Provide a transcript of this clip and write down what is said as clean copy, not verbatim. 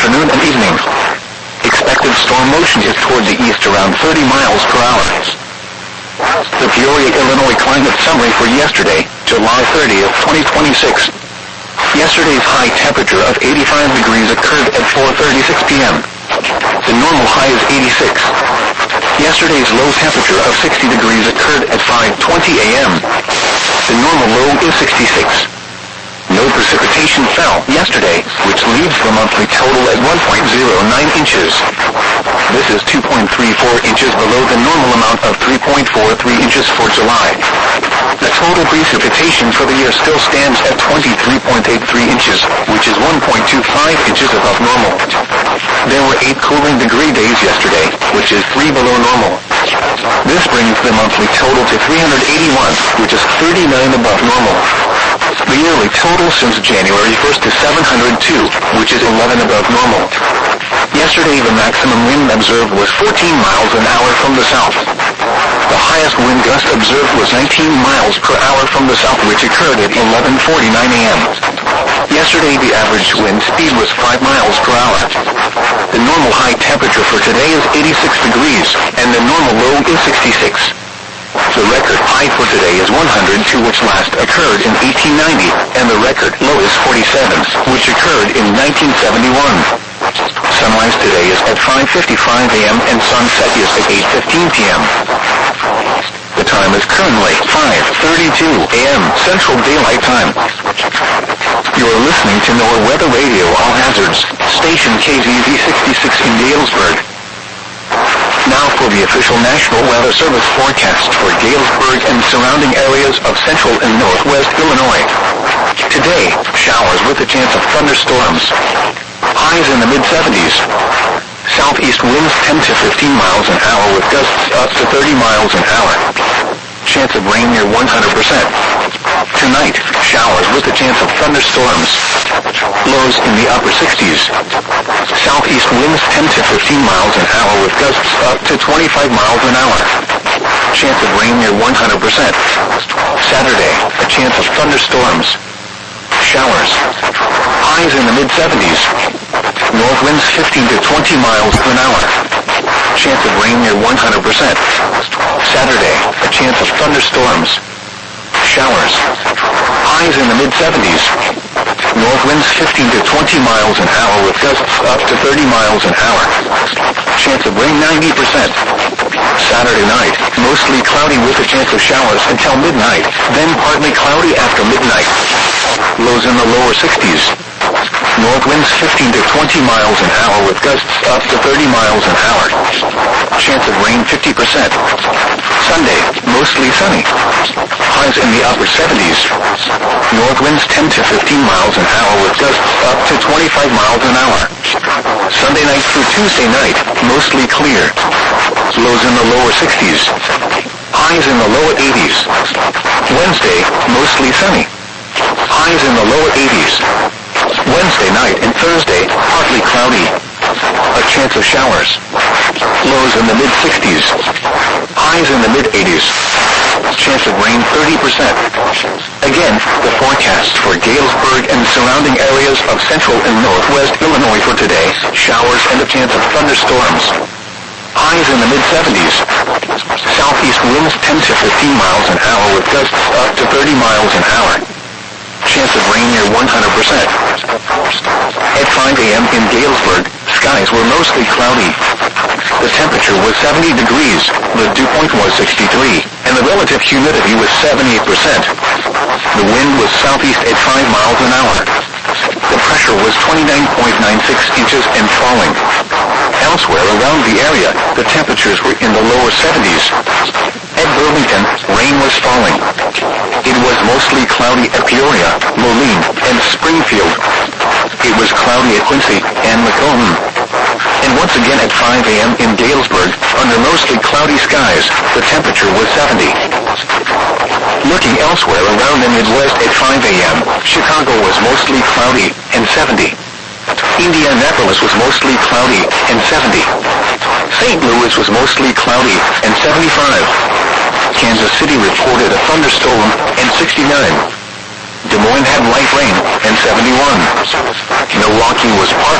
afternoon and evening. Expected storm motion is toward the east around 30 miles per hour. The Peoria, Illinois climate summary for yesterday, July 30th, 2026. Yesterday's high temperature of 85 degrees occurred at 4:36 p.m. The normal high is 86. Yesterday's low temperature of 60 degrees occurred at 5:20 a.m. The normal low is 66. No precipitation fell yesterday, which leaves the monthly total at 1.09 inches. This is 2.34 inches below the normal amount of 3.43 inches for July. The total precipitation for the year still stands at 23.83 inches, which is 1.25 inches above normal. There were 8 cooling degree days yesterday, which is 3 below normal. This brings the monthly total to 381, which is 39 above normal. The yearly total since January 1st is 702, which is 11 above normal. Yesterday the maximum wind observed was 14 miles an hour from the south. The highest wind gust observed was 19 miles per hour from the south, which occurred at 11:49 a.m. Yesterday the average wind speed was 5 miles per hour. The normal high temperature for today is 86 degrees, and the normal low is 66. The record high for today is 102, which last occurred in 1890, and the record low is 47, which occurred in 1971. Sunrise today is at 5:55 a.m. and sunset is at 8:15 p.m. The time is currently 5:32 a.m. Central Daylight Time. You are listening to NOAA Weather Radio All Hazards, station KZZ 66 in Galesburg. Now for the official National Weather Service forecast for Galesburg and surrounding areas of central and northwest Illinois. Today, showers with a chance of thunderstorms. Highs in the mid-70s. Southeast winds 10 to 15 miles an hour with gusts up to 30 miles an hour. Chance of rain near 100%. Tonight, showers with a chance of thunderstorms. Lows in the upper 60s. Southeast winds 10 to 15 miles an hour with gusts up to 25 miles an hour. Chance of rain near 100%. Saturday, a chance of thunderstorms. Showers. Highs in the mid-70s. North winds 15 to 20 miles an hour. Chance of rain near 100%. Saturday, a chance of thunderstorms. Showers. Highs in the mid-70s. North winds 15 to 20 miles an hour with gusts up to 30 miles an hour. Chance of rain 90%. Saturday night, mostly cloudy with a chance of showers until midnight, then partly cloudy after midnight. Lows in the lower 60s. North winds 15 to 20 miles an hour with gusts up to 30 miles an hour. Chance of rain 50%. Sunday, mostly sunny. Highs in the upper 70s. North winds 10 to 15 miles an hour with gusts up to 25 miles an hour. Sunday night through Tuesday night, mostly clear. Lows in the lower 60s. Highs in the lower 80s. Wednesday, mostly sunny. Highs in the lower 80s. Wednesday night and Thursday, partly cloudy. A chance of showers. Lows in the mid-60s. Highs in the mid-80s. Chance of rain 30%. Again, the forecast for Galesburg and surrounding areas of central and northwest Illinois for today. Showers and a chance of thunderstorms. Highs in the mid-70s. Southeast winds 10 to 15 miles an hour with gusts up to 30 miles an hour. Chance of rain near 100%. At 5 a.m. in Galesburg, skies were mostly cloudy. The temperature was 70 degrees, the dew point was 63, and the relative humidity was 78%. The wind was southeast at 5 miles an hour. The pressure was 29.96 inches and falling. Elsewhere around the area, the temperatures were in the lower 70s. At Burlington, rain was falling. It was mostly cloudy at Peoria, Moline, and Springfield. It was cloudy at Quincy and Macomb. And once again at 5 a.m. in Galesburg, under mostly cloudy skies, the temperature was 70. Looking elsewhere around the Midwest at 5 a.m., Chicago was mostly cloudy and 70. Indianapolis was mostly cloudy and 70. St. Louis was mostly cloudy and 75. Kansas City reported a thunderstorm and 69. Des Moines had light rain and 71. Milwaukee was partly